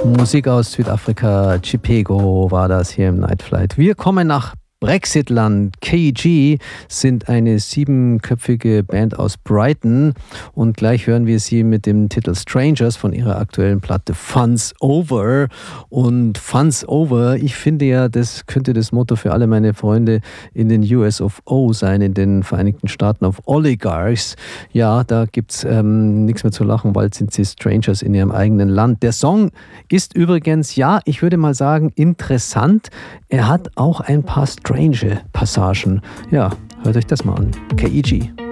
Musik aus Südafrika, Chipego war das hier im Night Flight. Wir kommen nach Brexitland. KG sind eine 7-köpfige Band aus Brighton und gleich hören wir sie mit dem Titel Strangers von ihrer aktuellen Platte Fun's Over. Und Fun's Over, ich finde ja, das könnte das Motto für alle meine Freunde in den US of O sein, in den Vereinigten Staaten of Oligarchs. Ja, da gibt es nichts mehr zu lachen, bald sind sie Strangers in ihrem eigenen Land. Der Song ist übrigens, ja, ich würde mal sagen, interessant. Er hat auch ein paar strange Passagen. Ja, hört euch das mal an. KEG.